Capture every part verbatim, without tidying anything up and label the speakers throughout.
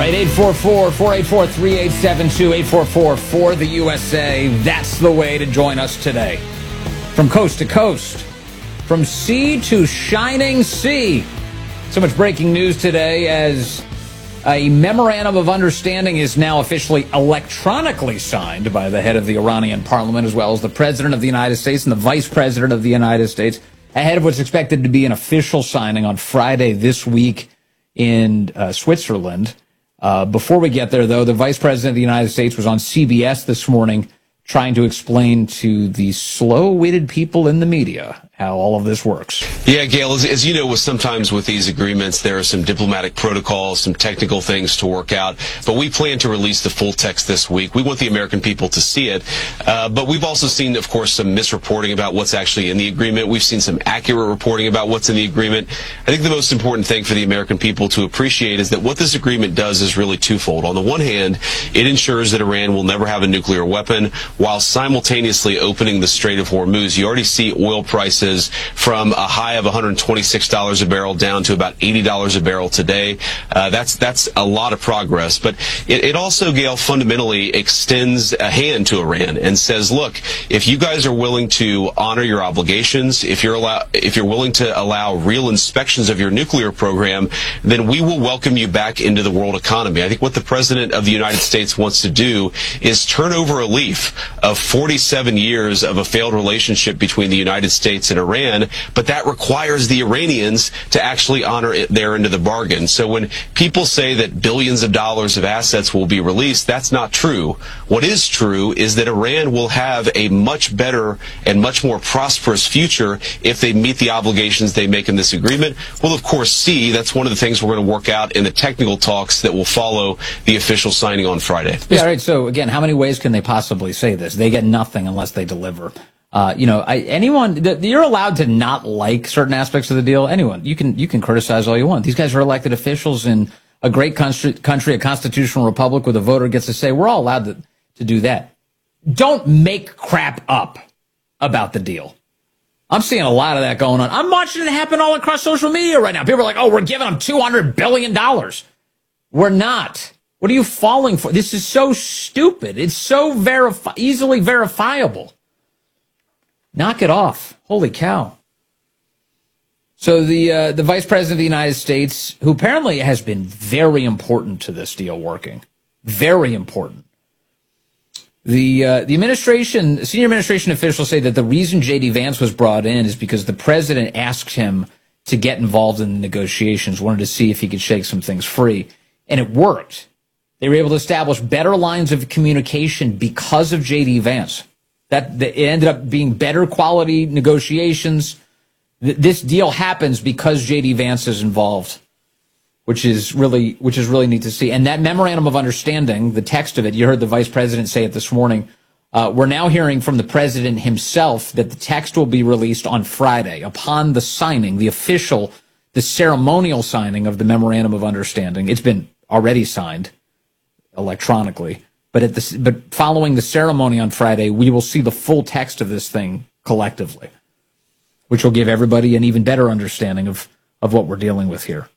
Speaker 1: right, eight four four, four eight four, three eight seven two, eight four four for the U S A. That's the way to join us today. From coast to coast, from sea to shining sea. So much breaking news today as a memorandum of understanding is now officially electronically signed by the head of the Iranian parliament, as well as the president of the United States and the vice president of the United States, ahead of what's expected to be an official signing on Friday this week in uh, Switzerland. Uh, before we get there, though, the vice president of the United States was on C B S this morning trying to explain to the slow-witted people in the media how all of this works.
Speaker 2: Yeah, Gail, as, as you know, with sometimes with these agreements, there are some diplomatic protocols, some technical things to work out, but we plan to release the full text this week. We want the American people to see it, uh, but we've also seen, of course, some misreporting about what's actually in the agreement. We've seen some accurate reporting about what's in the agreement. I think the most important thing for the American people to appreciate is that what this agreement does is really twofold. On the one hand, it ensures that Iran will never have a nuclear weapon, while simultaneously opening the Strait of Hormuz. You already see oil prices from a high of one hundred twenty-six dollars a barrel down to about eighty dollars a barrel today. Uh, that's that's a lot of progress. But it, it also, Gail, fundamentally extends a hand to Iran and says, look, if you guys are willing to honor your obligations, if you're allow, if you're willing to allow real inspections of your nuclear program, then we will welcome you back into the world economy. I think what the president of the United States wants to do is turn over a leaf of forty-seven years of a failed relationship between the United States and Iran, but that requires the Iranians to actually honor it, their end of the bargain. So when people say that billions of dollars of assets will be released, that's not true. What is true is that Iran will have a much better and much more prosperous future if they meet the obligations they make in this agreement. We'll, of course, see. That's one of the things we're going to work out in the technical talks that will follow the official signing on Friday.
Speaker 1: Yeah, all right. So, again, how many ways can they possibly say this? They get nothing unless they deliver. Uh, you know, I, anyone, th- you're allowed to not like certain aspects of the deal. Anyone, you can, you can criticize all you want. These guys are elected officials in a great country, country, a constitutional republic where the voter gets to say, we're all allowed to, to do that. Don't make crap up about the deal. I'm seeing a lot of that going on. I'm watching it happen all across social media right now. People are like, oh, we're giving them two hundred billion dollars. We're not. What are you falling for? This is so stupid. It's so verifi- easily verifiable. Knock it off. Holy cow. So the uh, the vice president of the United States, who apparently has been very important to this deal working, very important. The uh, the administration, senior administration officials say that the reason J D Vance was brought in is because the president asked him to get involved in the negotiations, wanted to see if he could shake some things free, and it worked. They were able to establish better lines of communication because of J D Vance. That, that it ended up being better quality negotiations. Th- this deal happens because J D Vance is involved, which is really which is really neat to see. And that memorandum of understanding, the text of it, you heard the vice president say it this morning. Uh, we're now hearing from the president himself that the text will be released on Friday upon the signing, the official, the ceremonial signing of the memorandum of understanding. It's been already signed electronically. But at the, but following the ceremony on Friday, we will see the full text of this thing collectively, which will give everybody an even better understanding of, of what we're dealing with here.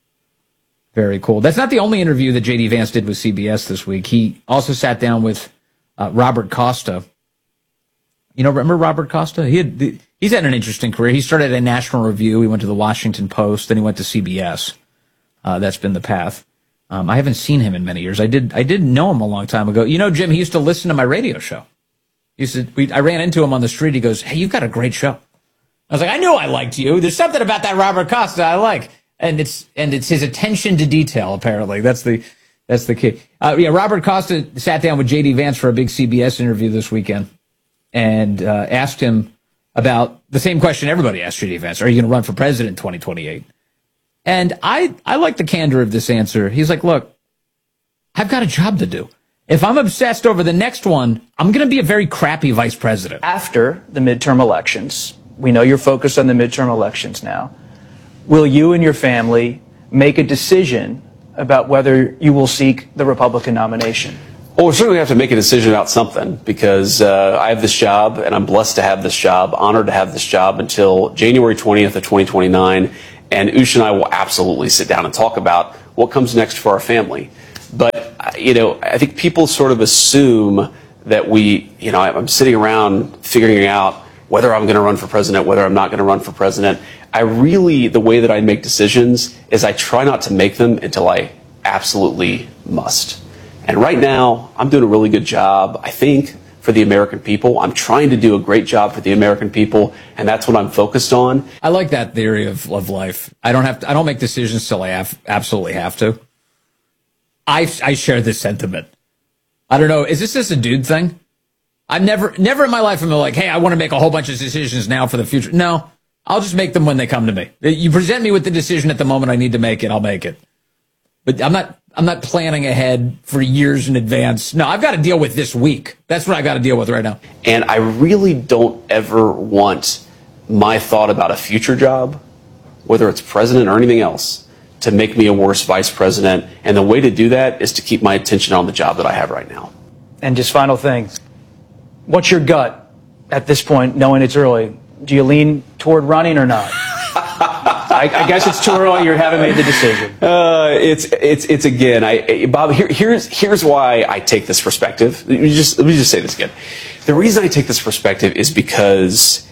Speaker 1: Very cool. That's not the only interview that J D Vance did with C B S this week. He also sat down with uh, Robert Costa. You know, remember Robert Costa? He had, he's had an interesting career. He started at National Review. He went to the Washington Post. Then he went to C B S. Uh, that's been the path. Um, I haven't seen him in many years. I did I did know him a long time ago. You know, Jim, he used to listen to my radio show. He used to, we, I ran into him on the street. He goes, hey, you've got a great show. I was like, I knew I liked you. There's something about that Robert Costa I like. And it's and it's his attention to detail, apparently. That's the that's the key. Uh, yeah, Robert Costa sat down with J D Vance for a big C B S interview this weekend and uh, asked him about the same question everybody asked J D Vance. Are you going to run for president in twenty twenty-eight? And I, I like the candor of this answer. He's like, look, I've got a job to do. If I'm obsessed over the next one, I'm going to be a very crappy vice president.
Speaker 3: After the midterm elections, we know you're focused on the midterm elections now. Will you and your family make a decision about whether you will seek the Republican nomination?
Speaker 4: Well, we certainly have to make a decision about something because uh, I have this job and I'm blessed to have this job, honored to have this job until January twentieth of twenty twenty-nine. And Ush and I will absolutely sit down and talk about what comes next for our family. But, uh, you know, I think people sort of assume that we, you know, I'm sitting around figuring out whether I'm going to run for president, whether I'm not going to run for president. I really, the way that I make decisions is I try not to make them until I absolutely must. And right now, I'm doing a really good job, I think, for the American people. I'm trying to do a great job for the American people, and that's what I'm focused on.
Speaker 1: I like that theory of, of life. I don't have to, I don't make decisions till I have, absolutely have to. I, I share this sentiment. I don't know. Is this just a dude thing? I've never, never in my life am I like, hey, I want to make a whole bunch of decisions now for the future. No, I'll just make them when they come to me. You present me with the decision at the moment I need to make it, I'll make it. But I'm not, I'm not planning ahead for years in advance. No, I've got to deal with this week. That's what I got to deal with right now.
Speaker 4: And I really don't ever want my thought about a future job, whether it's president or anything else, to make me a worse vice president. And the way to do that is to keep my attention on the job that I have right now.
Speaker 3: And just final thing, what's your gut at this point, knowing it's early? Do you lean toward running or not? I, I guess it's too early. You haven't made the decision.
Speaker 4: Uh, it's it's it's again. I Bob. Here, here's here's why I take this perspective. Let me just let me just say this again. The reason I take this perspective is because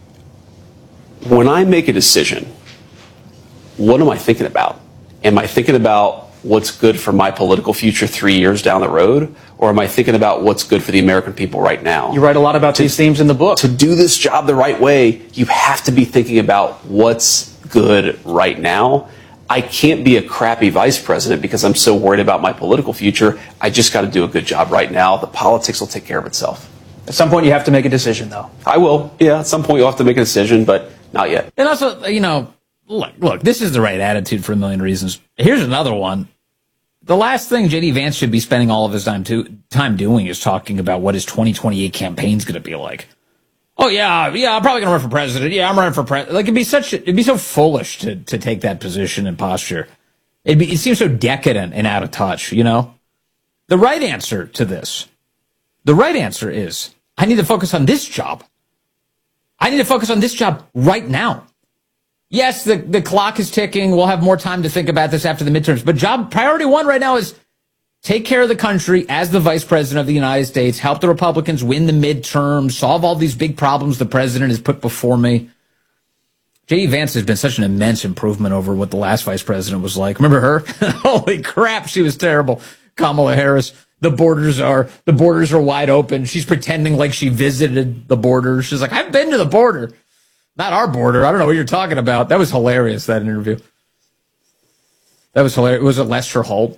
Speaker 4: when I make a decision, what am I thinking about? Am I thinking about what's good for my political future three years down the road, or am I thinking about what's good for the American people right now?
Speaker 3: You write a lot about to, these themes in the book.
Speaker 4: To do this job the right way, you have to be thinking about what's good right now. I can't be a crappy vice president because I'm so worried about my political future. I just got to do a good job right now. The politics will take care of itself.
Speaker 3: At some point, you have to make a decision, though.
Speaker 4: I will. Yeah, at some point, you'll have to make a decision, but not yet.
Speaker 1: And also, you know, look, look, this is the right attitude for a million reasons. Here's another one. The last thing J D Vance should be spending all of his time to, time doing is talking about what his twenty twenty-eight campaign's going to be like. Oh, yeah, yeah, I'm probably going to run for president. Yeah, I'm running for president. Like, it'd be such, it'd be so foolish to, to take that position and posture. It'd be, it seems so decadent and out of touch, you know? The right answer to this, the right answer is, I need to focus on this job. I need to focus on this job right now. Yes, the, the clock is ticking. We'll have more time to think about this after the midterms. But job priority one right now is take care of the country as the vice president of the United States, help the Republicans win the midterms, solve all these big problems the president has put before me. J D Vance has been such an immense improvement over what the last vice president was like. Remember her? Holy crap, she was terrible. Kamala Harris. The borders are, the borders are wide open. She's pretending like she visited the border. She's like, I've been to the border. Not our border. I don't know what you're talking about. That was hilarious, that interview. That was hilarious. Was it Lester Holt?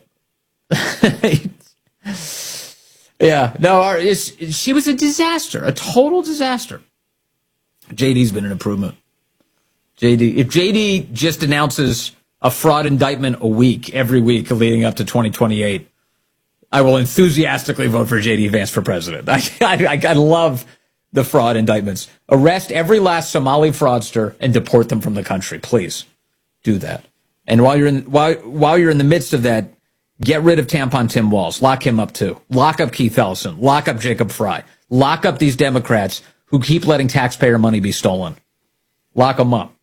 Speaker 1: Yeah, no, our, it's, she was a disaster, a total disaster. J D's been an improvement. J D, if J D just announces a fraud indictment a week, every week leading up to twenty twenty-eight, I will enthusiastically vote for J D Vance for president. I, I, I love the fraud indictments. Arrest every last Somali fraudster and deport them from the country. Please do that. And while you're in, while, while you're in the midst of that, get rid of Tampon Tim Walz. Lock him up too. Lock up Keith Ellison. Lock up Jacob Fry. Lock up these Democrats who keep letting taxpayer money be stolen. Lock them up.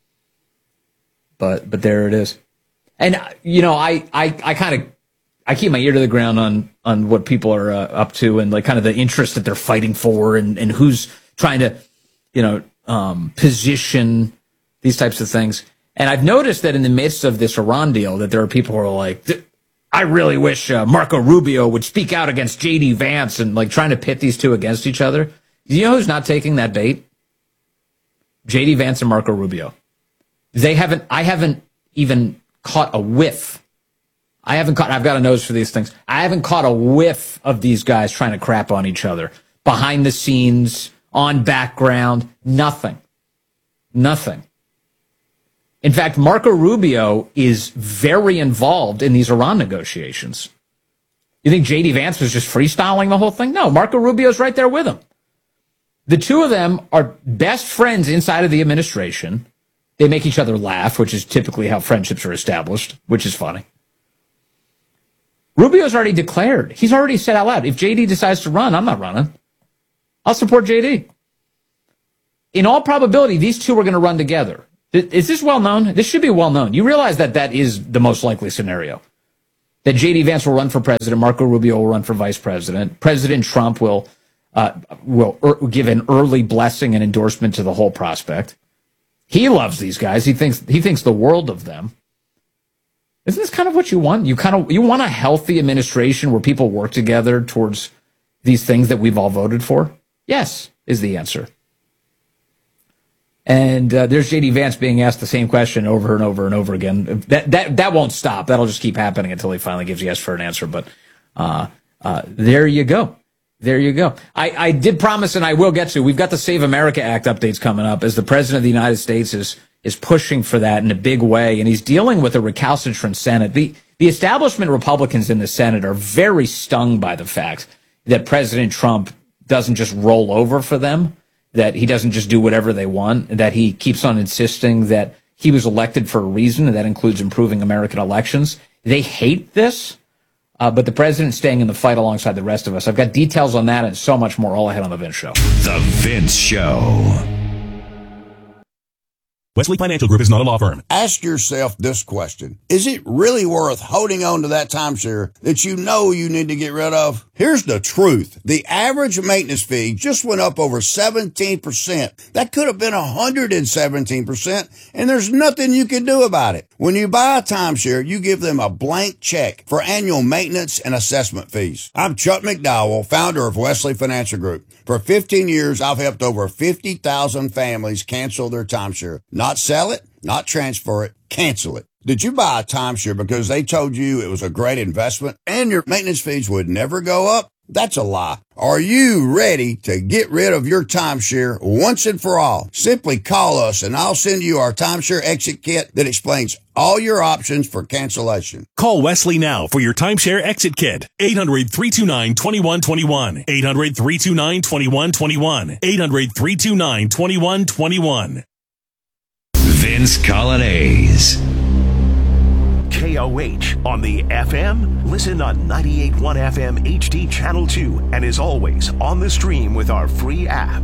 Speaker 1: But, but there it is. And, you know, I, I, I kind of, I keep my ear to the ground on, on what people are uh, up to and like kind of the interest that they're fighting for and, and who's trying to, you know, um, position these types of things. And I've noticed that in the midst of this Iran deal, that there are people who are like, I really wish uh, Marco Rubio would speak out against J D Vance and like trying to pit these two against each other. You know who's not taking that bait? J D Vance and Marco Rubio. They haven't, I haven't even caught a whiff. I haven't caught, I've got a nose for these things. I haven't caught a whiff of these guys trying to crap on each other. Behind the scenes, on background, nothing. Nothing. In fact, Marco Rubio is very involved in these Iran negotiations. You think J D Vance was just freestyling the whole thing? No, Marco Rubio's right there with him. The two of them are best friends inside of the administration. They make each other laugh, which is typically how friendships are established, which is funny. Rubio's already declared. He's already said out loud, if J D decides to run, I'm not running. I'll support J D. In all probability, these two are going to run together. Is this well known? This should be well known. You realize that that is the most likely scenario. that J D Vance will run for president, Marco Rubio will run for vice president, President Trump will uh, will er- give an early blessing and endorsement to the whole prospect. He loves these guys. He thinks he thinks the world of them. Isn't this kind of what you want? You kind of you want a healthy administration where people work together towards these things that we've all voted for? Yes, is the answer. And uh, there's J D Vance being asked the same question over and over and over again. That that that won't stop. That'll just keep happening until he finally gives yes for an answer. But uh, uh, there you go. There you go. I, I did promise, and I will get to, we've got the Save America Act updates coming up as the President of the United States is is pushing for that in a big way, and he's dealing with a recalcitrant Senate. The, the establishment Republicans in the Senate are very stung by the fact that President Trump doesn't just roll over for them, that he doesn't just do whatever they want, that he keeps on insisting that he was elected for a reason, and that includes improving American elections. They hate this. Uh, but the president's staying in the fight alongside the rest of us. I've got details on that and so much more all ahead on The Vince Show.
Speaker 5: The Vince Show. Wesley Financial Group is not a law firm.
Speaker 6: Ask yourself this question. Is it really worth holding on to that timeshare that you know you need to get rid of? Here's the truth. The average maintenance fee just went up over seventeen percent. That could have been one hundred seventeen percent, and there's nothing you can do about it. When you buy a timeshare, you give them a blank check for annual maintenance and assessment fees. I'm Chuck McDowell, founder of Wesley Financial Group. For fifteen years, I've helped over fifty thousand families cancel their timeshare. Not sell it, not transfer it, cancel it. Did you buy a timeshare because they told you it was a great investment and your maintenance fees would never go up? That's a lie. Are you ready to get rid of your timeshare once and for all? Simply call us and I'll send you our timeshare exit kit that explains all your options for cancellation.
Speaker 5: Call Wesley now for your timeshare exit kit. eight hundred, three two nine, two one two one. eight hundred, three two nine, two one two one. eight hundred, three two nine, two one two one.
Speaker 7: Vince Colonnese.
Speaker 8: K O H on the F M. Listen on ninety-eight point one F M H D Channel two and as always on the stream with our free app.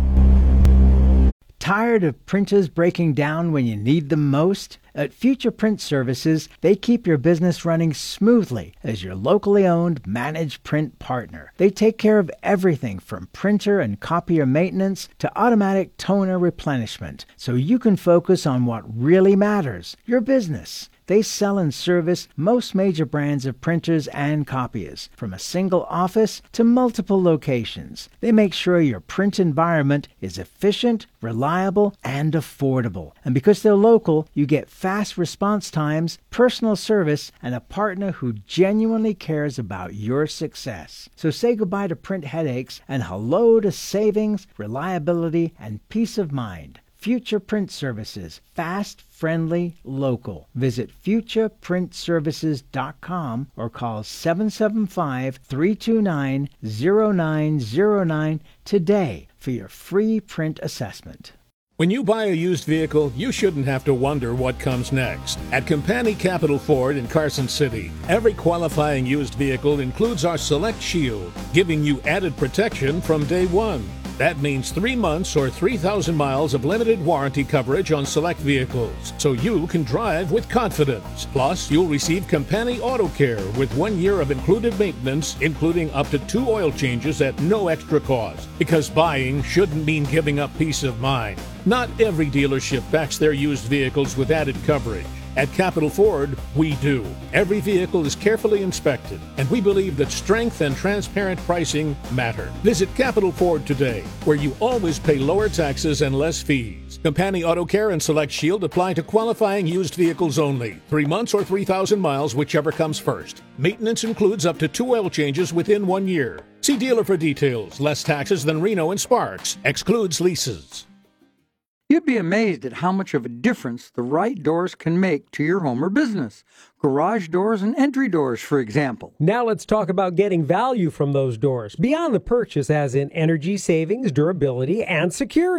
Speaker 9: Tired of printers breaking down when you need them most? At Future Print Services, they keep your business running smoothly as your locally owned managed print partner. They take care of everything from printer and copier maintenance to automatic toner replenishment, so you can focus on what really matters, your business. They sell and service most major brands of printers and copiers, from a single office to multiple locations. They make sure your print environment is efficient, reliable, and affordable. And because they're local, you get fast response times, personal service, and a partner who genuinely cares about your success. So say goodbye to print headaches and hello to savings, reliability, and peace of mind. Future Print Services. Fast, friendly, local. Visit future print services dot com or call seven seven five, three two nine, zero nine zero nine today for your free print assessment.
Speaker 10: When you buy a used vehicle, you shouldn't have to wonder what comes next. At Company Capital Ford in Carson City, every qualifying used vehicle includes our Select Shield, giving you added protection from day one. That means three months or three thousand miles of limited warranty coverage on select vehicles, so you can drive with confidence. Plus, you'll receive Company Auto Care with one year of included maintenance, including up to two oil changes at no extra cost. Because buying shouldn't mean giving up peace of mind. Not every dealership backs their used vehicles with added coverage. At Capital Ford, we do. Every vehicle is carefully inspected, and we believe that strength and transparent pricing matter. Visit Capital Ford today, where you always pay lower taxes and less fees. Company Auto Care and Select Shield apply to qualifying used vehicles only. Three months or three thousand miles, whichever comes first. Maintenance includes up to two oil changes within one year. See dealer for details. Less taxes than Reno and Sparks. Excludes leases.
Speaker 11: You'd be amazed at how much of a difference the right doors can make to your home or business. Garage doors and entry doors, for example.
Speaker 12: Now let's talk about getting value from those doors, beyond the purchase as in energy savings, durability, and security.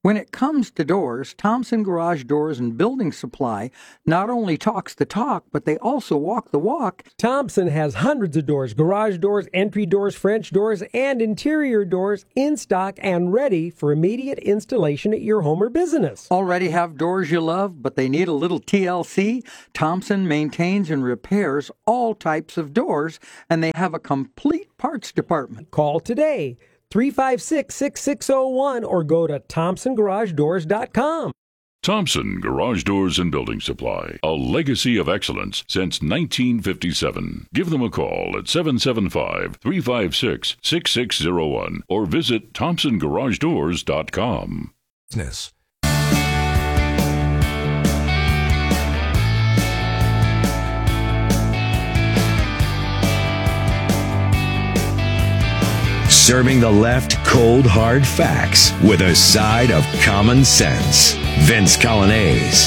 Speaker 11: When it comes to doors, Thompson Garage Doors and Building Supply not only talks the talk, but they also walk the walk.
Speaker 12: Thompson has hundreds of doors, garage doors, entry doors, French doors, and interior doors in stock and ready for immediate installation at your home or business.
Speaker 11: Already have doors you love, but they need a little T L C? Thompson maintains and repairs all types of doors, and they have a complete parts department.
Speaker 12: Call today. three five six, six six zero one or go to thompson garage doors dot com.
Speaker 13: Thompson Garage Doors and Building Supply, a legacy of excellence since nineteen fifty-seven. Give them a call at seven seven five, three five six, six six zero one or visit thompson garage doors dot com.
Speaker 8: Business.
Speaker 7: Serving the left cold, hard facts with a side of common sense. Vince Colonnese.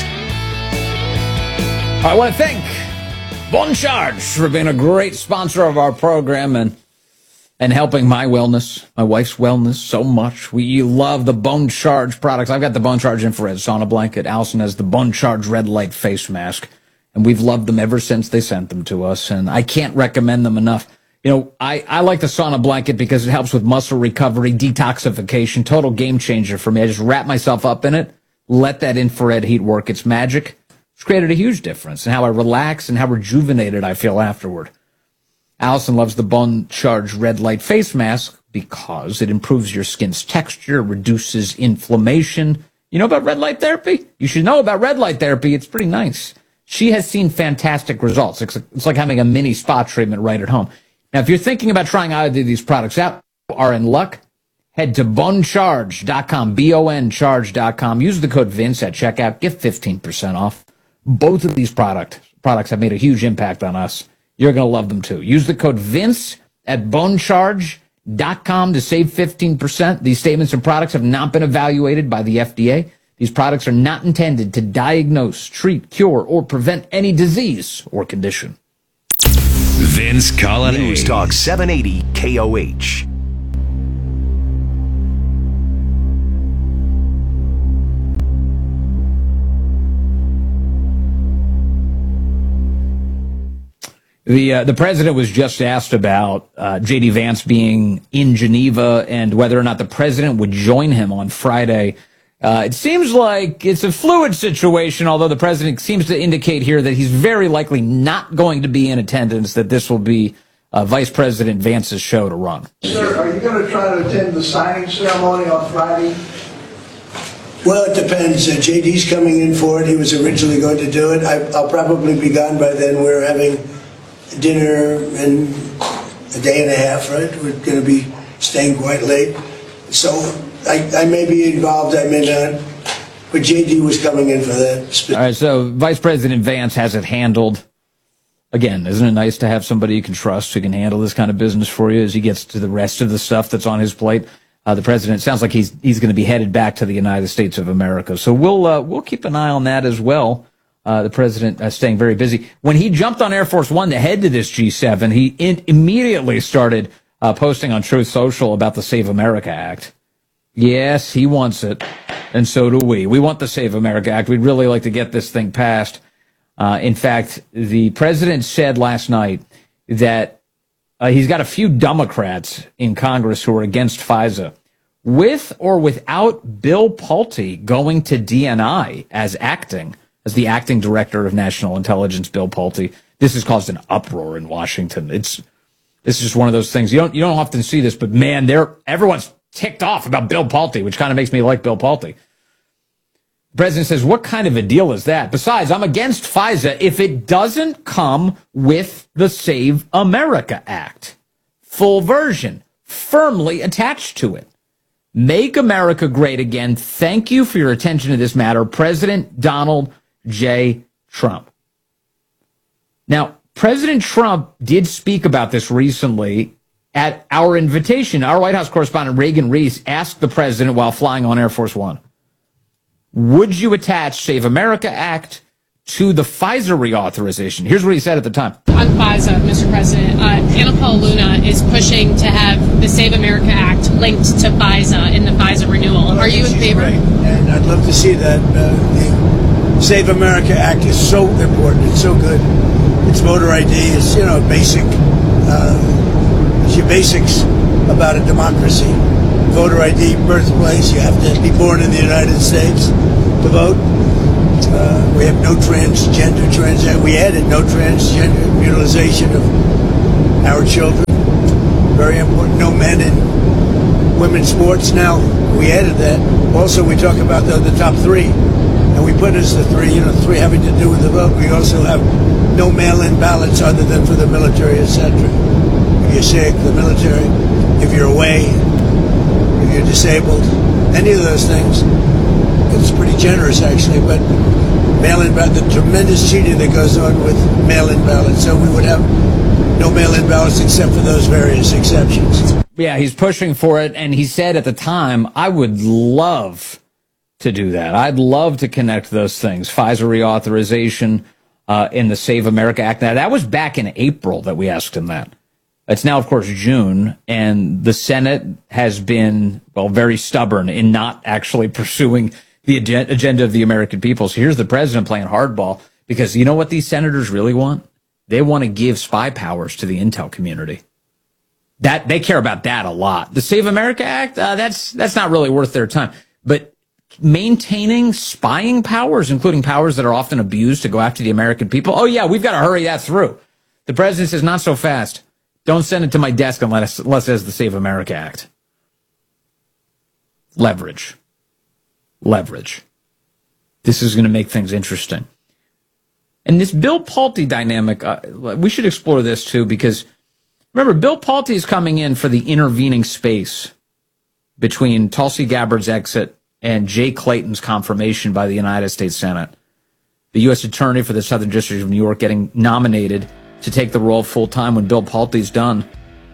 Speaker 1: I want to thank Bon Charge for being a great sponsor of our program and and helping my wellness, my wife's wellness so much. We love the Bon Charge products. I've got the Bon Charge infrared sauna blanket. Allison has the Bon Charge red light face mask. And we've loved them ever since they sent them to us. And I can't recommend them enough. You know, I, I like the sauna blanket because it helps with muscle recovery, detoxification, total game changer for me. I just wrap myself up in it, let that infrared heat work its magic. It's created a huge difference in how I relax and how rejuvenated I feel afterward. Allison loves the Bon Charge red light face mask because it improves your skin's texture, reduces inflammation. You know about red light therapy? You should know about red light therapy. It's pretty nice. She has seen fantastic results. It's, it's like having a mini spa treatment right at home. Now, if you're thinking about trying either of these products out, you are in luck. Head to bon charge dot com, B O N charge dot com. Use the code Vince at checkout. Get fifteen percent off. Both of these product, products have made a huge impact on us. You're going to love them, too. Use the code Vince at bon charge dot com to save fifteen percent. These statements and products have not been evaluated by the F D A. These products are not intended to diagnose, treat, cure, or prevent any disease or condition.
Speaker 7: Vince Colonnese.
Speaker 8: News Talk seven eighty K O H.
Speaker 1: The uh, the president was just asked about uh, J D. Vance being in Geneva and whether or not the president would join him on Friday. Uh, it seems like it's a fluid situation, although the president seems to indicate here that he's very likely not going to be in attendance, that this will be uh, Vice President Vance's show to run.
Speaker 14: Sir, are you going to try to attend the signing ceremony on Friday?
Speaker 15: Well, it depends. Uh, J D's coming in for it. He was originally going to do it. I, I'll probably be gone by then. We're having dinner in a day and a half, right? We're going to be staying quite late. So I, I may be involved, I may not. But J D was coming in for that.
Speaker 1: All right, so Vice President Vance has it handled. Again, isn't it nice to have somebody you can trust who can handle this kind of business for you as he gets to the rest of the stuff that's on his plate? Uh, the president sounds like he's he's going to be headed back to the United States of America. So we'll uh, we'll keep an eye on that as well. Uh, the president uh, staying very busy. When he jumped on Air Force One to head to this G seven, he in- immediately started uh, posting on Truth Social about the Save America Act. Yes, he wants it, and so do we. We want the Save America Act. We'd really like to get this thing passed. Uh, in fact, the president said last night that uh, he's got a few Democrats in Congress who are against FISA, with or without Bill Pulte going to D N I as acting, as the acting director of national intelligence. Bill Pulte. This has caused an uproar in Washington. It's this is just one of those things. You don't you don't often see this, but man, they're everyone's ticked off about Bill Pulte, which kind of makes me like Bill Pulte. The president says, what kind of a deal is that? Besides, I'm against FISA if it doesn't come with the Save America Act. Full version, firmly attached to it. Make America great again. Thank you for your attention to this matter, President Donald J. Trump. Now, President Trump did speak about this recently at our invitation. Our White House correspondent Reagan Reese asked the president while flying on Air Force One, would you attach Save America Act to the FISA reauthorization? Here's what he said at the time.
Speaker 16: On FISA, Mister President, uh, Anna Pelosi General Luna is pushing to have the Save America Act linked to FISA in the FISA renewal.
Speaker 15: Well,
Speaker 16: Are you in favor?
Speaker 15: Right. And I'd love to see that. Uh, the Save America Act is so important. It's so good. It's voter I D. It's, you know, basic. Uh, it's your basics about a democracy. Voter I D, birthplace. You have to be born in the United States to vote. Uh, we have no transgender, transgender. We added no transgender mutilization of our children. Very important. No men in women's sports. Now, we added that. Also, we talk about the, the top three. And we put as the three, you know, three having to do with the vote. We also have no mail-in ballots other than for the military, et cetera. If you're sick, the military. If you're away, if you're disabled, any of those things. It's pretty generous, actually, but mail-in ballot, the tremendous cheating that goes on with mail-in ballots. So we would have no mail-in ballots except for those various exceptions.
Speaker 1: Yeah, he's pushing for it, and he said at the time, I would love to do that. I'd love to connect those things. FISA reauthorization uh, in the Save America Act. Now, that was back in April that we asked him that. It's now, of course, June, and the Senate has been, well, very stubborn in not actually pursuing the agenda of the American people. So here's the president playing hardball, because you know what these senators really want? They want to give spy powers to the intel community. That they care about that a lot. The Save America Act, uh, that's that's not really worth their time. But maintaining spying powers, including powers that are often abused to go after the American people, oh yeah, we've got to hurry that through. The president says, not so fast. Don't send it to my desk unless, unless it has the Save America Act. Leverage. Leverage. This is going to make things interesting. And this Bill Pulte dynamic, uh, we should explore this too, because remember, Bill Pulte is coming in for the intervening space between Tulsi Gabbard's exit and Jay Clayton's confirmation by the United States Senate. The U S Attorney for the Southern District of New York getting nominated to take the role full time when Bill Pulte's done.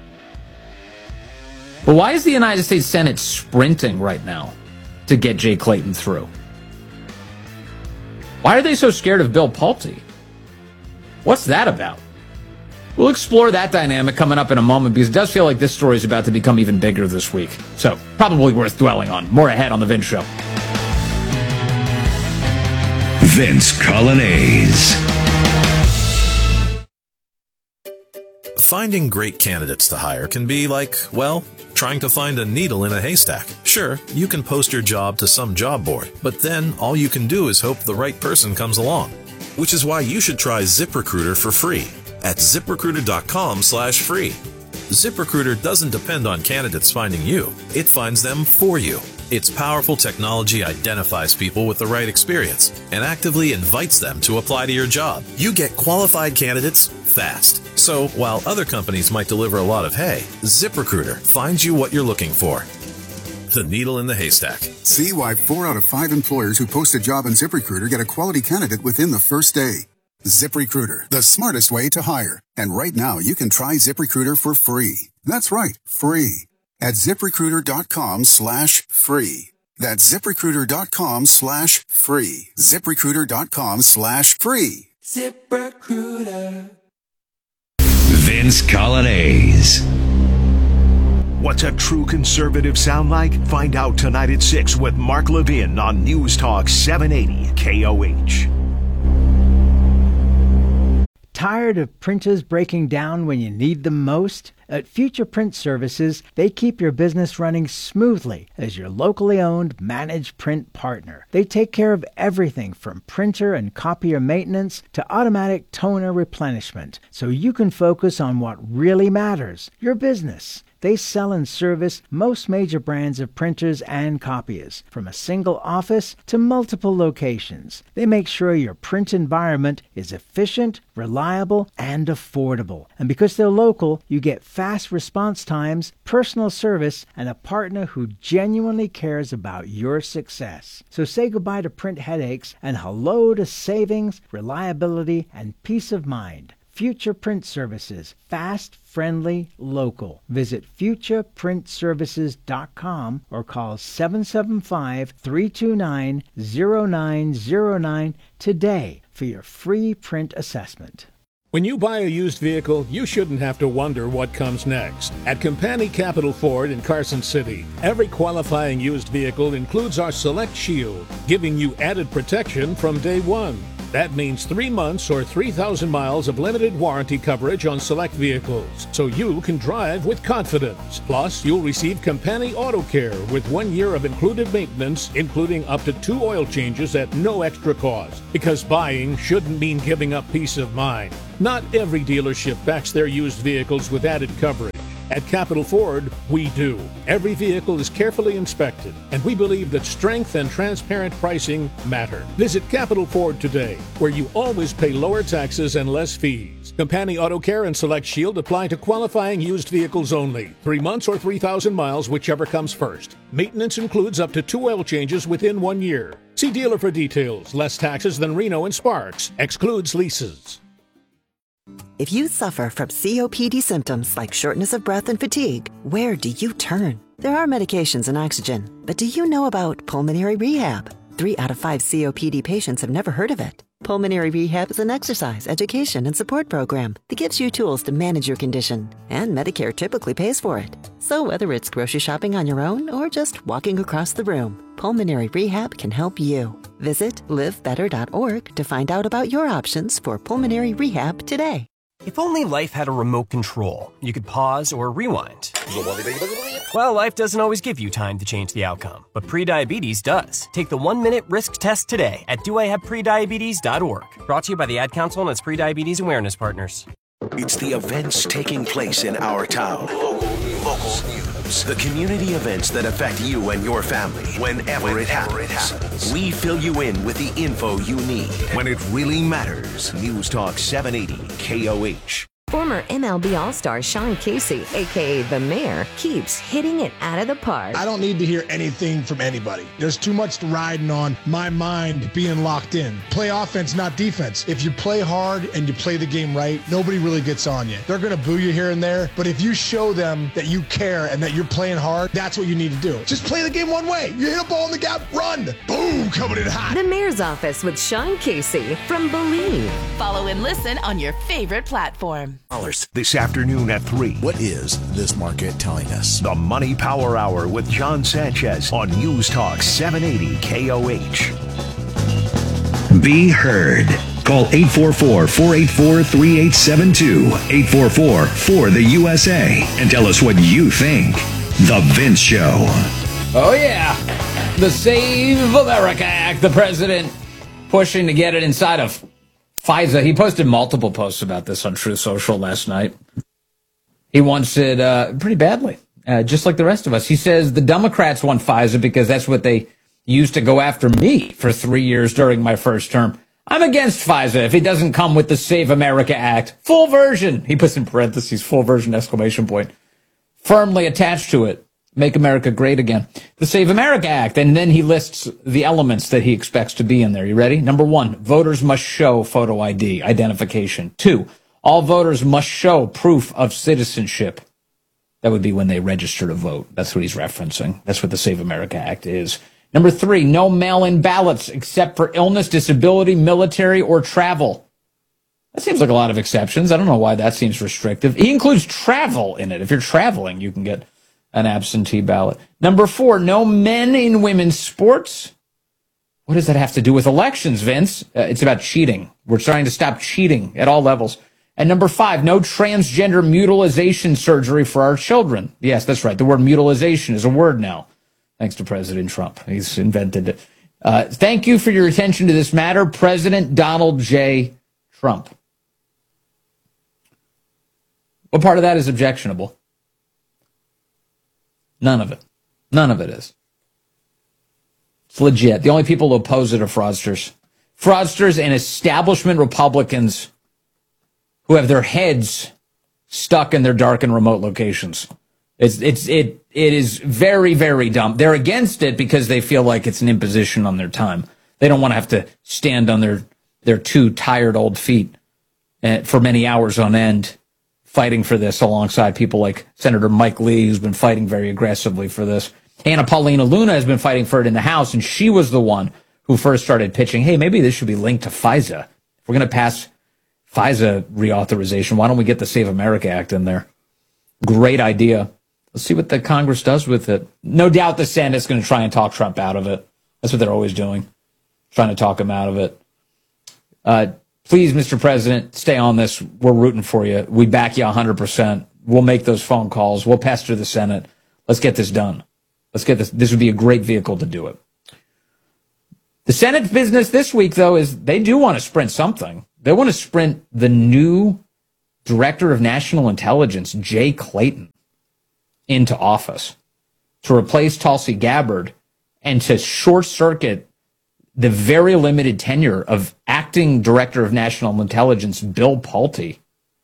Speaker 1: But why is the United States Senate sprinting right now to get Jay Clayton through? Why are they so scared of Bill Pulte? What's that about? We'll explore that dynamic coming up in a moment, because it does feel like this story is about to become even bigger this week. So, probably worth dwelling on. More ahead on The Vince Show.
Speaker 7: Vince Colonnese.
Speaker 17: Finding great candidates to hire can be like, well, trying to find a needle in a haystack. Sure, you can post your job to some job board, but then all you can do is hope the right person comes along. Which is why you should try ZipRecruiter for free at ZipRecruiter.com slash free. ZipRecruiter doesn't depend on candidates finding you. It finds them for you. Its powerful technology identifies people with the right experience and actively invites them to apply to your job. You get qualified candidates fast. So while other companies might deliver a lot of hay, ZipRecruiter finds you what you're looking for. The needle in the haystack.
Speaker 18: See why four out of five employers who post a job on ZipRecruiter get a quality candidate within the first day. ZipRecruiter, the smartest way to hire. And right now, you can try ZipRecruiter for free. That's right, free. At ZipRecruiter.com slash free. That's ZipRecruiter.com slash free. ZipRecruiter.com slash free.
Speaker 7: ZipRecruiter. Vince Colonnese.
Speaker 8: What's a true conservative sound like? Find out tonight at six with Mark Levin on News Talk seven eighty K O H.
Speaker 9: Tired of printers breaking down when you need them most? At Future Print Services, they keep your business running smoothly as your locally owned managed print partner. They take care of everything from printer and copier maintenance to automatic toner replenishment, so you can focus on what really matters, your business. They sell and service most major brands of printers and copiers, from a single office to multiple locations. They make sure your print environment is efficient, reliable, and affordable. And because they're local, you get fast response times, personal service, and a partner who genuinely cares about your success. So say goodbye to print headaches and hello to savings, reliability, and peace of mind. Future Print Services. Fast, friendly, local. Visit future print services dot com or call seven seven five, three two nine, zero nine zero nine today for your free print assessment.
Speaker 10: When you buy a used vehicle, you shouldn't have to wonder what comes next. At Compani Capital Ford in Carson City, every qualifying used vehicle includes our Select Shield, giving you added protection from day one. That means three months or three thousand miles of limited warranty coverage on select vehicles, so you can drive with confidence. Plus, you'll receive Compani Auto Care with one year of included maintenance, including up to two oil changes at no extra cost. Because buying shouldn't mean giving up peace of mind. Not every dealership backs their used vehicles with added coverage. At Capital Ford, we do. Every vehicle is carefully inspected, and we believe that strength and transparent pricing matter. Visit Capital Ford today, where you always pay lower taxes and less fees. Compani Auto Care and Select Shield apply to qualifying used vehicles only. Three months or three thousand miles, whichever comes first. Maintenance includes up to two oil changes within one year. See dealer for details. Less taxes than Reno and Sparks. Excludes leases.
Speaker 19: If you suffer from C O P D symptoms like shortness of breath and fatigue, where do you turn? There are medications and oxygen, but do you know about pulmonary rehab? Three out of five C O P D patients have never heard of it. Pulmonary rehab is an exercise, education, and support program that gives you tools to manage your condition, and Medicare typically pays for it. So whether it's grocery shopping on your own or just walking across the room, pulmonary rehab can help you. Visit live better dot org to find out about your options for pulmonary rehab today.
Speaker 20: If only life had a remote control, you could pause or rewind. Well, life doesn't always give you time to change the outcome, but prediabetes does. Take the one-minute risk test today at do I have prediabetes dot org. Brought to you by the Ad Council and its prediabetes awareness partners.
Speaker 8: It's the events taking place in our town. Local, local news. The community events that affect you and your family whenever, whenever it, happens. it happens. We fill you in with the info you need when it really matters. News Talk seven eighty K O H.
Speaker 21: Former M L B All-Star Sean Casey, a k a. The Mayor, keeps hitting it out of the park.
Speaker 22: I don't need to hear anything from anybody. There's too much riding on my mind being locked in. Play offense, not defense. If you play hard and you play the game right, nobody really gets on you. They're going to boo you here and there, but if you show them that you care and that you're playing hard, that's what you need to do. Just play the game one way. You hit a ball in the gap, run. Boom, coming in hot.
Speaker 21: The Mayor's Office with Sean Casey from Believe.
Speaker 23: Follow and listen on your favorite platform.
Speaker 8: This afternoon at three.
Speaker 24: What is this market telling us?
Speaker 8: The Money Power Hour with John Sanchez on News Talk seven eighty K O H.
Speaker 7: Be heard. Call eight four four, four eight four, three eight seven two, eight four four, four the U S A, and tell us what you think. The Vince Show.
Speaker 1: Oh, yeah. The Save America Act, the president pushing to get it inside of FISA. He posted multiple posts about this on Truth Social last night. He wants it uh, pretty badly, uh, just like the rest of us. He says the Democrats want FISA because that's what they used to go after me for three years during my first term. I'm against FISA if it doesn't come with the Save America Act. Full version. He puts in parentheses, full version, exclamation point. Firmly attached to it. Make America great again. The Save America Act. And then he lists the elements that he expects to be in there. You ready? Number one, voters must show photo I D, identification. Two, all voters must show proof of citizenship. That would be when they register to vote. That's what he's referencing. That's what the Save America Act is. Number three, no mail-in ballots except for illness, disability, military, or travel. That seems like a lot of exceptions. I don't know why that seems restrictive. He includes travel in it. If you're traveling, you can get an absentee ballot. Number four, no men in women's sports. What does that have to do with elections, Vince? Uh, it's about cheating. We're trying to stop cheating at all levels. And number five, no transgender mutilization surgery for our children. Yes, that's right. The word mutilization is a word now, thanks to President Trump. He's invented it. Uh, thank you for your attention to this matter, President Donald J. Trump. What part of that is objectionable? None of it. None of it is. It's legit. The only people who oppose it are fraudsters. Fraudsters and establishment Republicans who have their heads stuck in their dark and remote locations. It's, it's, it, it is very, very dumb. They're against it because they feel like it's an imposition on their time. They don't want to have to stand on their, their two tired old feet for many hours on end, fighting for this alongside people like Senator Mike Lee, who's been fighting very aggressively for this. Anna Paulina Luna has been fighting for it in the House, and she was the one who first started pitching, hey, maybe this should be linked to FISA. If we're going to pass FISA reauthorization. Why don't we get the Save America Act in there? Great idea. Let's see what the Congress does with it. No doubt the Senate's going to try and talk Trump out of it. That's what they're always doing, trying to talk him out of it. Uh, please, Mister President, stay on this. We're rooting for you. We back you one hundred percent. We'll make those phone calls. We'll pester the Senate. Let's get this done. Let's get this. This would be a great vehicle to do it. The Senate's business this week, though, is they do want to sprint something. They want to sprint the new Director of National Intelligence, Jay Clayton, into office to replace Tulsi Gabbard and to short-circuit the very limited tenure of acting Director of National Intelligence, Bill Pulte.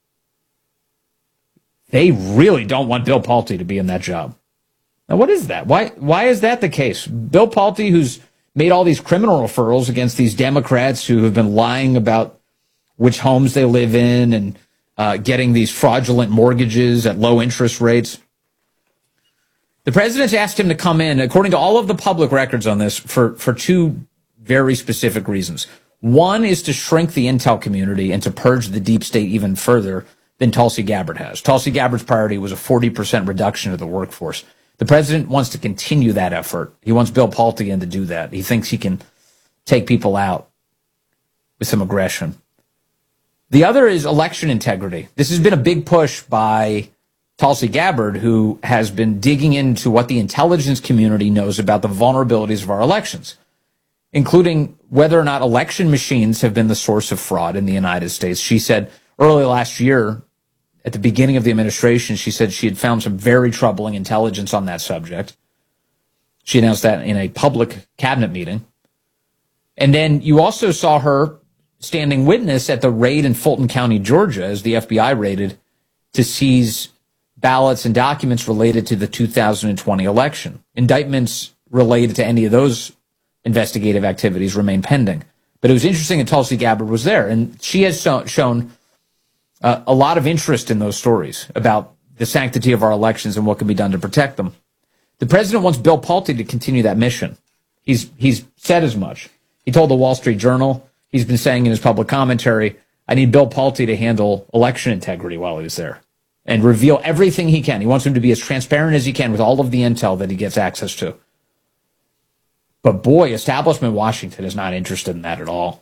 Speaker 1: They really don't want Bill Pulte to be in that job. Now, what is that? Why, why is that the case? Bill Pulte, who's made all these criminal referrals against these Democrats who have been lying about which homes they live in and uh, getting these fraudulent mortgages at low interest rates. The president's asked him to come in, according to all of the public records on this, for, for two very specific reasons. One is to shrink the intel community and to purge the deep state even further than Tulsi Gabbard has. Tulsi Gabbard's priority was a forty percent reduction of the workforce. The president wants to continue that effort. He wants Bill Pulte in to do that. He thinks he can take people out with some aggression. The other is election integrity. This has been a big push by Tulsi Gabbard, who has been digging into what the intelligence community knows about the vulnerabilities of our elections, including whether or not election machines have been the source of fraud in the United States. She said early last year, at the beginning of the administration, she said she had found some very troubling intelligence on that subject. She announced that in a public cabinet meeting. And then you also saw her standing witness at the raid in Fulton County, Georgia, as the F B I raided to seize ballots and documents related to the two thousand twenty election. Indictments related to any of those investigative activities remain pending. But it was interesting that Tulsi Gabbard was there, and she has so, shown uh, a lot of interest in those stories about the sanctity of our elections and what can be done to protect them. The president wants Bill Pulte to continue that mission. He's he's said as much. He told the Wall Street Journal, he's been saying in his public commentary, I need Bill Pulte to handle election integrity while he was there and reveal everything he can. He wants him to be as transparent as he can with all of the intel that he gets access to. But boy, establishment Washington is not interested in that at all.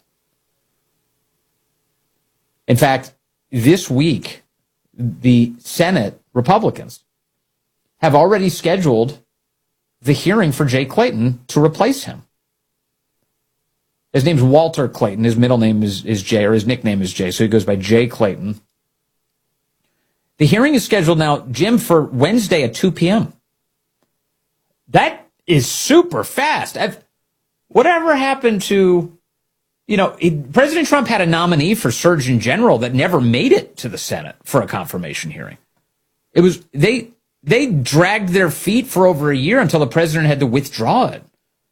Speaker 1: In fact, this week, the Senate Republicans have already scheduled the hearing for Jay Clayton to replace him. His name's Walter Clayton. His middle name is, is Jay, or his nickname is Jay, so he goes by Jay Clayton. The hearing is scheduled now, Jim, for Wednesday at two p.m. That is super fast. I've, whatever happened to, you know, it, President Trump had a nominee for Surgeon General that never made it to the Senate for a confirmation hearing. It was, they, they dragged their feet for over a year until the president had to withdraw it.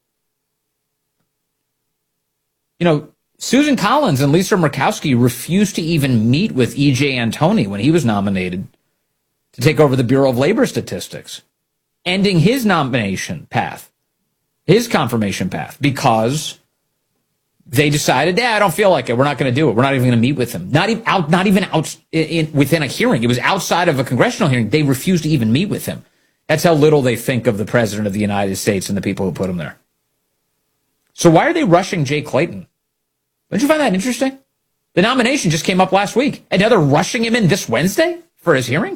Speaker 1: You know, Susan Collins and Lisa Murkowski refused to even meet with E J Antoni when he was nominated to take over the Bureau of Labor Statistics, ending his nomination path, his confirmation path, because they decided, yeah, I don't feel like it. We're not going to do it. We're not even going to meet with him. Not even out, not even out in, within a hearing. It was outside of a congressional hearing. They refused to even meet with him. That's how little they think of the president of the United States and the people who put him there. So why are they rushing Jay Clayton? Don't you find that interesting? The nomination just came up last week, and now they're rushing him in this Wednesday for his hearing?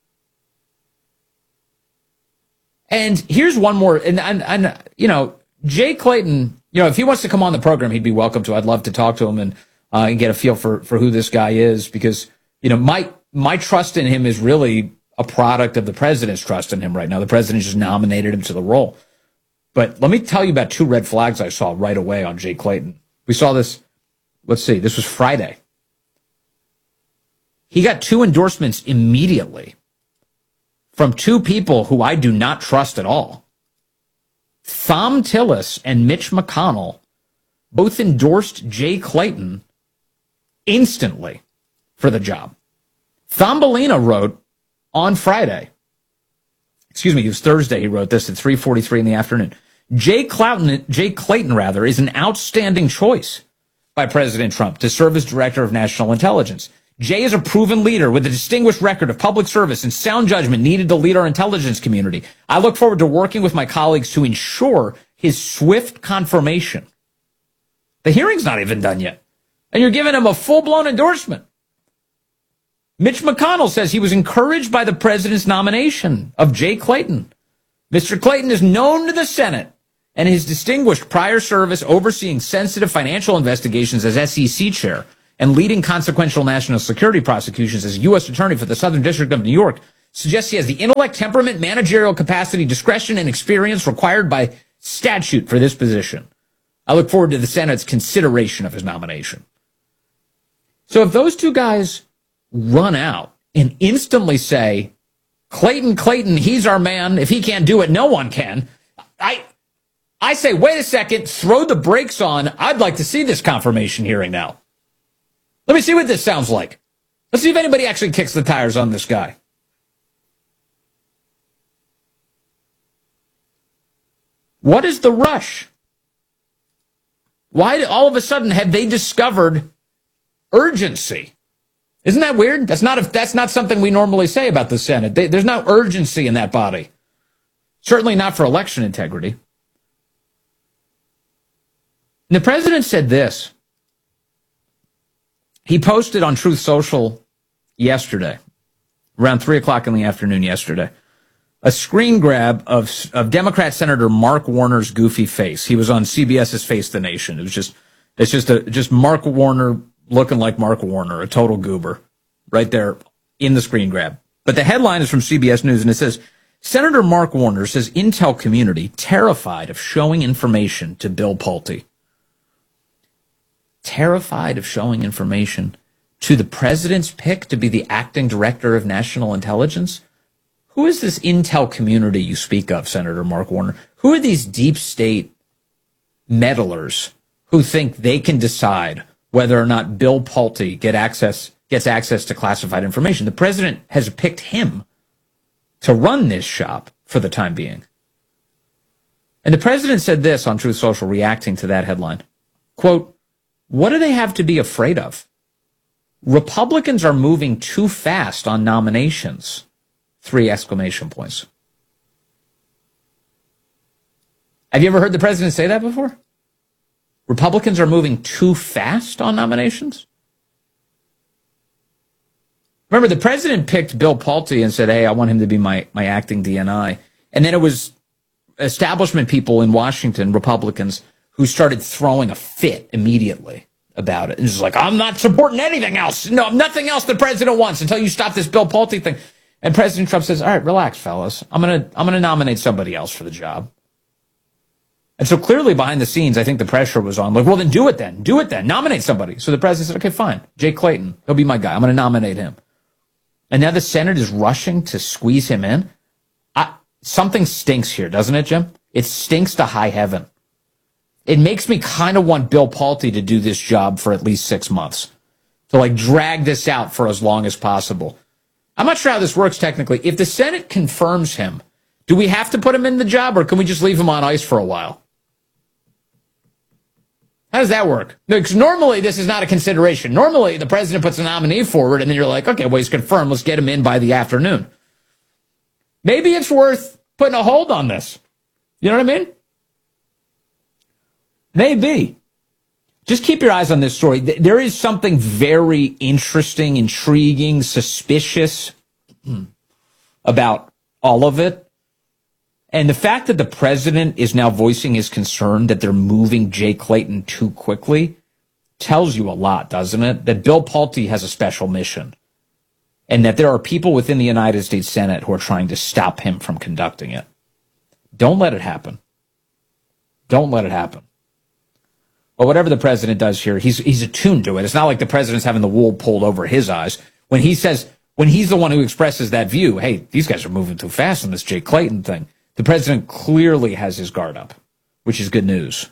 Speaker 1: And here's one more, and, and, and you know, Jay Clayton, you know, if he wants to come on the program, he'd be welcome to. I'd love to talk to him and, uh, and get a feel for, for who this guy is, because, you know, my, my trust in him is really a product of the president's trust in him right now. The president just nominated him to the role. But let me tell you about two red flags I saw right away on Jay Clayton. We saw this, let's see, this was Friday. He got two endorsements immediately from two people who I do not trust at all. Thom Tillis and Mitch McConnell both endorsed Jay Clayton instantly for the job. Thumbelina wrote on Friday, excuse me, it was Thursday, he wrote this at three forty-three in the afternoon. Jay Clayton, Jay Clayton rather, is an outstanding choice. by President Trump to serve as Director of National Intelligence. Jay is a proven leader with a distinguished record of public service and sound judgment needed to lead our intelligence community. I look forward to working with my colleagues to ensure his swift confirmation. The hearing's not even done yet, and you're giving him a full-blown endorsement. Mitch McConnell says he was encouraged by the president's nomination of Jay Clayton. Mister Clayton is known to the Senate and his distinguished prior service overseeing sensitive financial investigations as S E C chair and leading consequential national security prosecutions as U S attorney for the Southern District of New York suggests he has the intellect, temperament, managerial capacity, discretion, and experience required by statute for this position. I look forward to the Senate's consideration of his nomination. So if those two guys run out and instantly say, Clayton, Clayton, he's our man. If he can't do it, no one can. I I say, wait a second, throw the brakes on. I'd like to see this confirmation hearing now. Let me see what this sounds like. Let's see if anybody actually kicks the tires on this guy. What is the rush? Why all of a sudden have they discovered urgency? Isn't that weird? That's not a, that's not something we normally say about the Senate. They, there's no urgency in that body. Certainly not for election integrity. And the president said this. He posted on Truth Social yesterday, around three o'clock in the afternoon yesterday, a screen grab of, of Democrat Senator Mark Warner's goofy face. He was on CBS's Face the Nation. It was just, it's just a, just Mark Warner looking like Mark Warner, a total goober, right there in the screen grab. But the headline is from C B S News, and it says, Senator Mark Warner says intel community terrified of showing information to Bill Pulte. Terrified of showing information to the president's pick to be the acting director of national intelligence? Who is this intel community you speak of, Senator Mark Warner? Who are these deep state meddlers who think they can decide whether or not Bill Pulte get access, gets access to classified information? The president has picked him to run this shop for the time being. And the president said this on Truth Social, reacting to that headline. Quote, what do they have to be afraid of? Republicans are moving too fast on nominations. Three exclamation points. Have you ever heard the president say that before? Republicans are moving too fast on nominations? Remember, the president picked Bill Pulte and said, hey, I want him to be my, my acting D N I. And then it was establishment people in Washington, Republicans, who started throwing a fit immediately about it. And just like, I'm not supporting anything else. No, nothing else the president wants until you stop this Bill Pulte thing. And President Trump says, all right, relax, fellas. I'm going to I'm going to nominate somebody else for the job. And so clearly behind the scenes, I think the pressure was on. Like, well, then do it then. Do it then. Nominate somebody. So the president said, okay, fine. Jay Clayton. He'll be my guy. I'm going to nominate him. And now the Senate is rushing to squeeze him in. I, something stinks here, doesn't it, Jim? It stinks to high heaven. It makes me kind of want Bill Pulte to do this job for at least six months. To, like, drag this out for as long as possible. I'm not sure how this works technically. If the Senate confirms him, do we have to put him in the job, or can we just leave him on ice for a while? How does that work? Because normally this is not a consideration. Normally the president puts a nominee forward, and then you're like, okay, well, he's confirmed. Let's get him in by the afternoon. Maybe it's worth putting a hold on this. You know what I mean? Maybe. Just keep your eyes on this story. There is something very interesting, intriguing, suspicious about all of it. And the fact that the president is now voicing his concern that they're moving Jay Clayton too quickly tells you a lot, doesn't it? That Bill Pulte has a special mission. And that there are people within the United States Senate who are trying to stop him from conducting it. Don't let it happen. Don't let it happen. But whatever the president does here, he's he's attuned to it. It's not like the president's having the wool pulled over his eyes. When he says, when he's the one who expresses that view, hey, these guys are moving too fast on this Jay Clayton thing, the president clearly has his guard up, which is good news.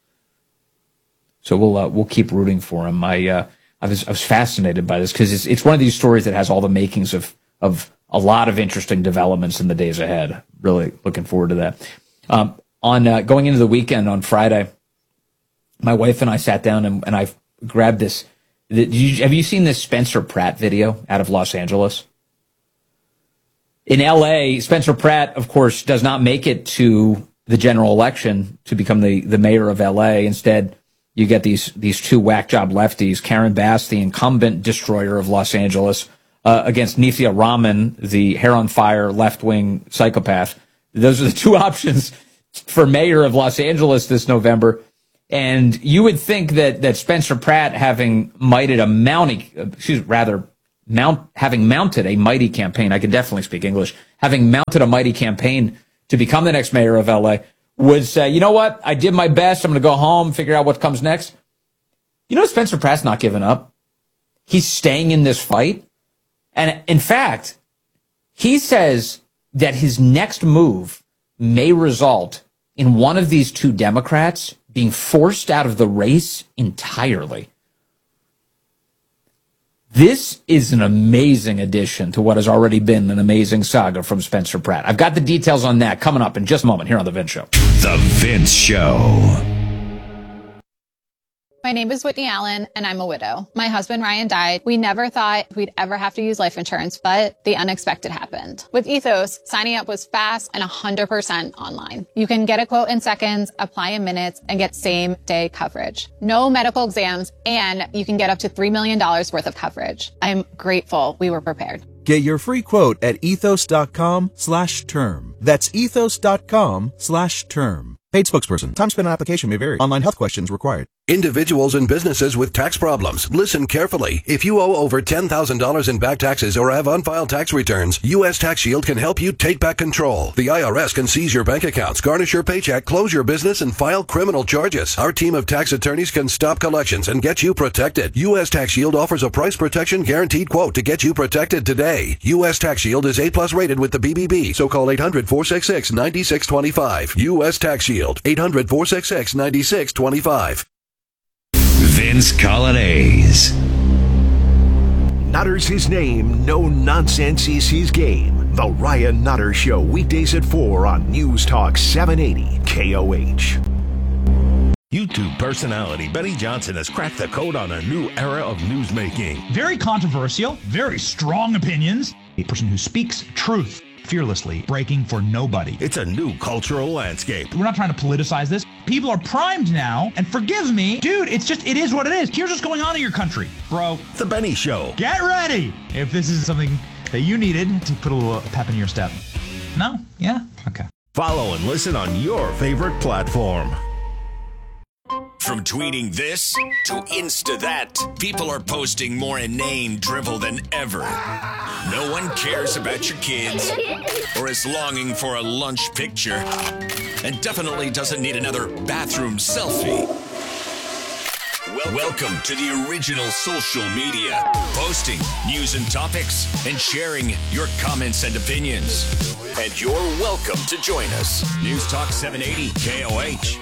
Speaker 1: So we'll uh, we'll keep rooting for him. I uh, I was I was fascinated by this because it's it's one of these stories that has all the makings of of a lot of interesting developments in the days ahead. Really looking forward to that. Um, on uh, going into the weekend on Friday, my wife and I sat down and, and I grab this. Did you, have you seen this Spencer Pratt video out of Los Angeles? In L A, Spencer Pratt, of course, does not make it to the general election to become the, the mayor of L A. Instead, you get these these two whack job lefties, Karen Bass, the incumbent destroyer of Los Angeles, uh, against Nithya Raman, the hair on fire left-wing psychopath. Those are the two options for mayor of Los Angeles this November. And you would think that that Spencer Pratt, having mighted a mounting, excuse rather, mount having mounted a mighty campaign, I can definitely speak English, having mounted a mighty campaign to become the next mayor of L A, would say, you know what, I did my best, I'm going to go home, figure out what comes next. You know, Spencer Pratt's not giving up. He's staying in this fight. And in fact, he says that his next move may result in one of these two Democrats being forced out of the race entirely. This is an amazing addition to what has already been an amazing saga from Spencer Pratt. I've got the details on that coming up in just a moment here on The Vince Show.
Speaker 7: The Vince Show.
Speaker 2: My name is Whitney Allen, and I'm a widow. My husband, Ryan, died. We never thought we'd ever have to use life insurance, but the unexpected happened. With Ethos, signing up was fast and one hundred percent online. You can get a quote in seconds, apply in minutes, and get same-day coverage. No medical exams, and you can get up to three million dollars worth of coverage. I'm grateful we were prepared.
Speaker 3: Get your free quote at ethos.com slash term. That's ethos.com slash term. Paid spokesperson. Time spent on application may vary. Online health questions required.
Speaker 8: Individuals and businesses with tax problems, listen carefully. If you owe over ten thousand dollars in back taxes or have unfiled tax returns, U S Tax Shield can help you take back control. The I R S can seize your bank accounts, garnish your paycheck, close your business, and file criminal charges. Our team of tax attorneys can stop collections and get you protected. U S Tax Shield offers a price protection guaranteed quote to get you protected today. U S Tax Shield is A plus rated with the B B B, so call eight hundred, four six six, nine six two five. U S Tax Shield, eight hundred, four six six, nine six two five.
Speaker 7: Vince Colonnese.
Speaker 8: Nutter's his name, no nonsense is his game. The Ryan Nutter Show, weekdays at four on News Talk seven eighty K O H.
Speaker 4: YouTube personality Benny Johnson has cracked the code on a new era of newsmaking.
Speaker 6: Very controversial, very strong opinions. A person who speaks truth fearlessly, breaking for nobody.
Speaker 4: It's a new cultural landscape.
Speaker 6: We're not trying to politicize this. People are primed now, and forgive me, dude, it's just, it is what it is. Here's what's going on in your country, bro.
Speaker 4: The Benny Show.
Speaker 6: Get ready if this is something that you needed to put a little pep in your step. No? Yeah? Okay.
Speaker 4: Follow and listen on your favorite platform.
Speaker 25: From tweeting this to Insta that, people are posting more inane drivel than ever. No one cares about your kids or is longing for a lunch picture and definitely doesn't need another bathroom selfie. Well, welcome to the original social media, posting news and topics and sharing your comments and opinions. And you're welcome to join us. News Talk seven eighty K O H.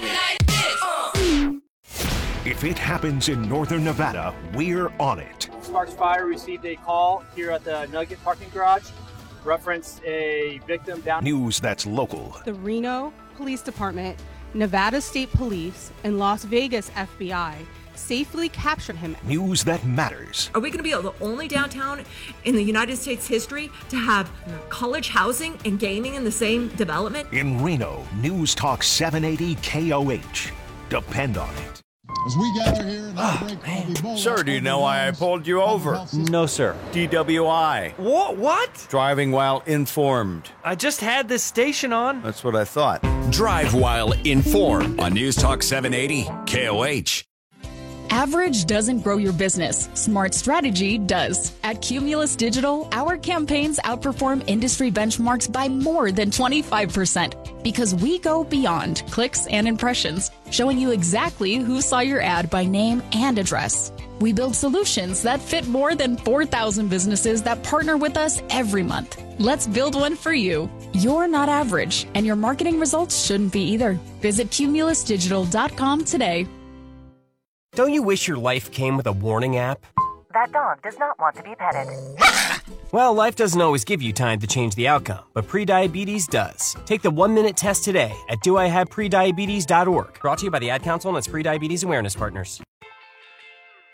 Speaker 8: If it happens in northern Nevada, we're on it.
Speaker 26: Sparks Fire received a call here at the Nugget parking garage. Referenced a victim down.
Speaker 8: News that's local.
Speaker 27: The Reno Police Department, Nevada State Police, and Las Vegas F B I safely captured him.
Speaker 8: News that matters.
Speaker 28: Are we going to be the only downtown in the United States history to have college housing and gaming in the same development?
Speaker 8: In Reno, News Talk seven eighty K O H. Depend on it.
Speaker 22: As we gather here in our break, I'll be bold.
Speaker 29: Sir, do you know why I pulled you over?
Speaker 30: No, sir.
Speaker 29: D W I.
Speaker 30: What? What?
Speaker 29: Driving while informed.
Speaker 30: I just had this station on.
Speaker 29: That's what I thought.
Speaker 25: Drive while informed on News Talk seven eighty K O H.
Speaker 31: Average doesn't grow your business. Smart strategy does. At Cumulus Digital, our campaigns outperform industry benchmarks by more than twenty-five percent because we go beyond clicks and impressions, showing you exactly who saw your ad by name and address. We build solutions that fit more than four thousand businesses that partner with us every month. Let's build one for you. You're not average, and your marketing results shouldn't be either. Visit cumulus digital dot com today.
Speaker 20: Don't you wish your life came with a warning app?
Speaker 32: That dog does not want to be petted.
Speaker 20: Well, life doesn't always give you time to change the outcome, but prediabetes does. Take the one-minute test today at do I have prediabetes dot org. Brought to you by the Ad Council and its Prediabetes Awareness Partners.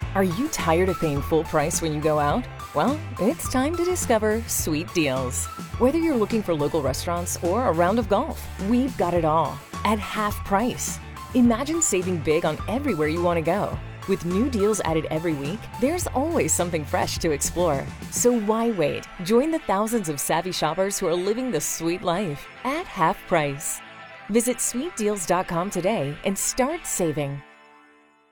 Speaker 21: Are you tired of paying full price when you go out? Well, it's time to discover Sweet Deals. Whether you're looking for local restaurants or a round of golf, we've got it all at half price. Imagine saving big on everywhere you want to go. With new deals added every week, there's always something fresh to explore. So why wait? Join the thousands of savvy shoppers who are living the sweet life at half price. Visit sweet deals dot com today and start saving.